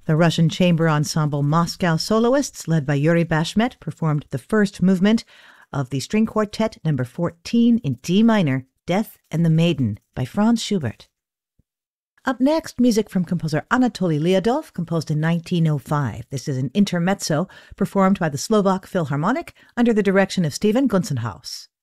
The Russian chamber ensemble Moscow Soloists, led by Yuri Bashmet, performed the first movement of the string quartet number 14 in D minor, Death and the Maiden, by Franz Schubert. Up next, music from composer Anatoly Lyadov, composed in 1905. This is an intermezzo performed by the Slovak Philharmonic under the direction of Stephen Gunzenhaus.